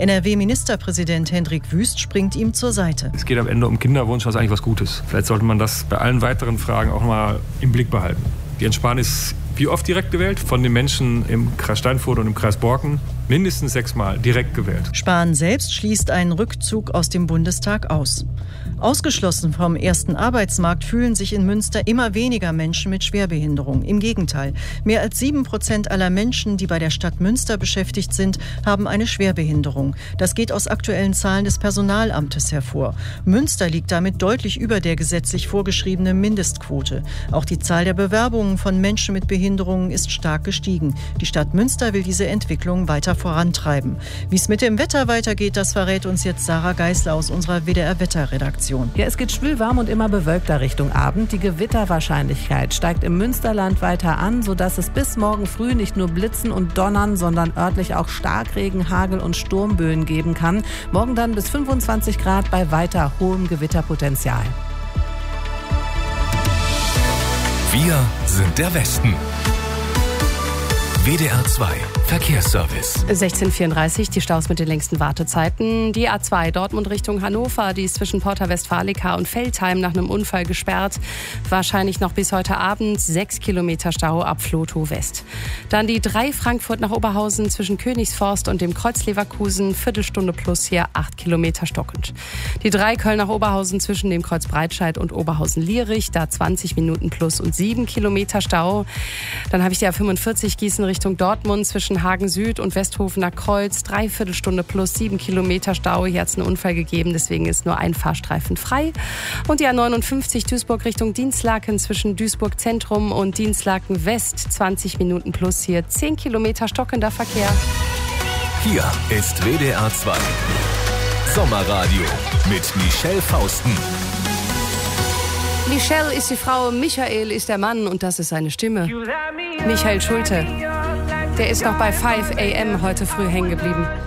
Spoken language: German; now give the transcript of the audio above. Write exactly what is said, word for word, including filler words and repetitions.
N R W-Ministerpräsident Hendrik Wüst springt ihm zur Seite. Es geht am Ende um Kinderwunsch, was eigentlich was Gutes. Vielleicht sollte man das bei allen weiteren Fragen auch mal im Blick behalten. Jens Spahn ist wie oft direkt gewählt? Von den Menschen im Kreis Steinfurt und im Kreis Borken mindestens sechsmal direkt gewählt. Spahn selbst schließt einen Rückzug aus dem Bundestag aus. Ausgeschlossen vom ersten Arbeitsmarkt fühlen sich in Münster immer weniger Menschen mit Schwerbehinderung. Im Gegenteil, mehr als sieben Prozent aller Menschen, die bei der Stadt Münster beschäftigt sind, haben eine Schwerbehinderung. Das geht aus aktuellen Zahlen des Personalamtes hervor. Münster liegt damit deutlich über der gesetzlich vorgeschriebenen Mindestquote. Auch die Zahl der Bewerbungen von Menschen mit Behinderungen ist stark gestiegen. Die Stadt Münster will diese Entwicklung weiter vorantreiben. Wie es mit dem Wetter weitergeht, das verrät uns jetzt Sarah Geisler aus unserer W D R-Wetterredaktion. Ja, es geht schwülwarm und immer bewölkter Richtung Abend. Die Gewitterwahrscheinlichkeit steigt im Münsterland weiter an, sodass es bis morgen früh nicht nur Blitzen und Donnern, sondern örtlich auch Starkregen, Hagel und Sturmböen geben kann. Morgen dann bis fünfundzwanzig Grad bei weiter hohem Gewitterpotenzial. Wir sind der Westen. W D R zwei Verkehrsservice. sechzehn Uhr vierunddreißig, die Staus mit den längsten Wartezeiten. Die A zwei Dortmund Richtung Hannover, die ist zwischen Porta Westfalica und Veltheim nach einem Unfall gesperrt. Wahrscheinlich noch bis heute Abend sechs Kilometer Stau ab Flotow West. Dann die drei Frankfurt nach Oberhausen zwischen Königsforst und dem Kreuz Leverkusen, Viertelstunde plus hier acht Kilometer stockend. Die drei Köln nach Oberhausen zwischen dem Kreuz Breitscheid und Oberhausen-Lierich, da zwanzig Minuten plus und sieben Kilometer Stau. Dann habe ich die A fünfundvierzig Gießen Richtung Dortmund zwischen Hagen Süd und Westhofener Kreuz, Dreiviertelstunde plus sieben Kilometer Stau. Hier hat es einen Unfall gegeben, deswegen ist nur ein Fahrstreifen frei. Und die A neunundfünfzig Duisburg Richtung Dienstlaken zwischen Duisburg Zentrum und Dienstlaken West, zwanzig Minuten plus hier zehn Kilometer stockender Verkehr. Hier ist W D R zwei Sommerradio mit Michelle Fausten. Michelle ist die Frau, Michael ist der Mann und das ist seine Stimme. Michael Schulte, der ist noch bei fünf a m heute früh hängen geblieben.